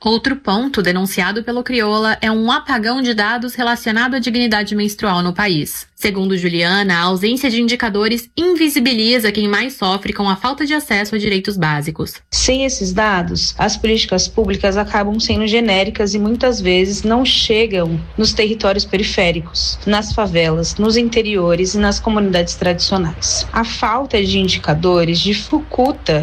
Outro ponto denunciado pelo Crioula é um apagão de dados relacionado à dignidade menstrual no país. Segundo Juliana, a ausência de indicadores invisibiliza quem mais sofre com a falta de acesso a direitos básicos. Sem esses dados, as políticas públicas acabam sendo genéricas e muitas vezes não chegam nos territórios periféricos, nas favelas, nos interiores e nas comunidades tradicionais. A falta de indicadores dificulta